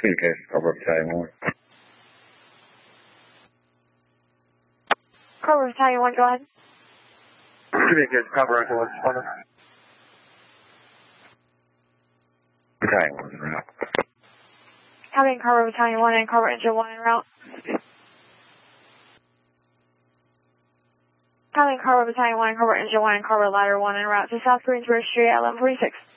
Communication, Cobra Battalion 1. Cobra Battalion 1, go ahead. Communication, Cobra Echo 1, responding. Battalion 1 en route. Copy, Cobra Battalion 1 and Cobra Engine 1 en route. Copy, Cobra Battalion 1 and Cobra Engine 1 and Cobra Ladder 1 en route to South Greensboro Street at 1146.